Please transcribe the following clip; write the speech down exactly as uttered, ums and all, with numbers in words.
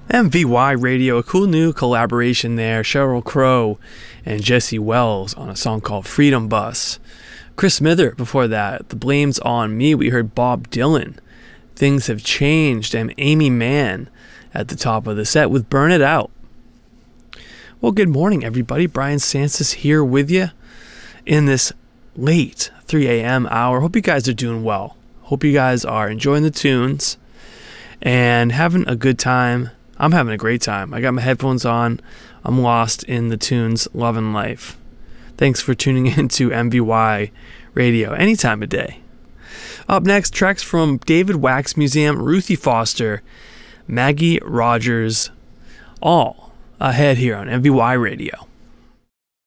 M V Y Radio, a cool new collaboration there. Sheryl Crow and Jesse Wells on a song called Freedom Bus. Chris Smither before that, The Blame's on Me. We heard Bob Dylan, Things Have Changed, and Amy Mann at the top of the set with Burn It Out. Well, good morning, everybody. Brian Sansis here with you in this late three a.m. hour. Hope you guys are doing well. Hope you guys are enjoying the tunes and having a good time. I'm having a great time. I got my headphones on. I'm lost in the tunes, loving life. Thanks for tuning in to M V Y Radio any time of day. Up next, tracks from David Wax Museum, Ruthie Foster, Maggie Rogers, all ahead here on M V Y Radio.